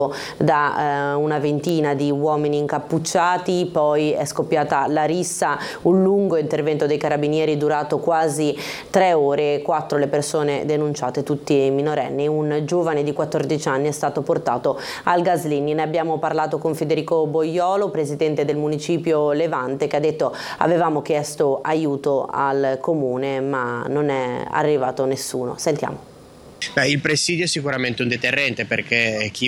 da una ventina di uomini incappucciati, poi è scoppiata la rissa, un lungo intervento dei carabinieri durato quasi 3 ore, 4 le persone denunciate, tutti minorenni, un giovane di 14 anni è stato portato al Gaslini. Ne abbiamo parlato con Federico Boiolo, presidente del municipio Levante, che ha detto: avevamo chiesto aiuto al comune ma non è arrivato nessuno. Sentiamo. Il presidio è sicuramente un deterrente, perché chi